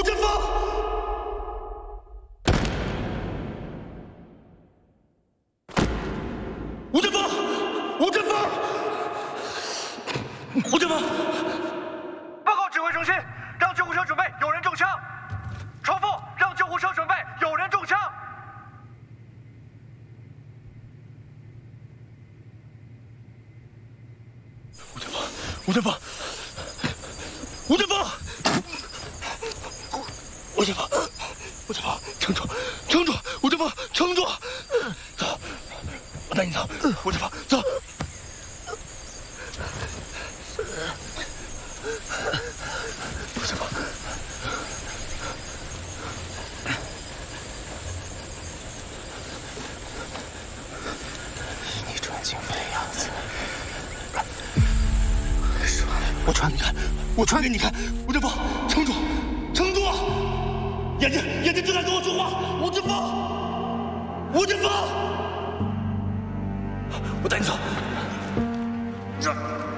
振锋，吴振锋，吴振锋，吴振锋！ 报告指挥中心，让救护车准备，有人中枪。重复，让救护车准备，有人中枪。 吴振锋，吴振锋，吴振锋，吴振锋，吴振锋，撑住，撑住，吴振锋，撑住，走，我带你走，吴振锋，走。吴振锋， 你穿警服的样子， 我穿给你看，我穿给你看，吴振锋，撑住，撑住，眼睛正在跟我说话，吴振锋，吴振锋，我带你走，这。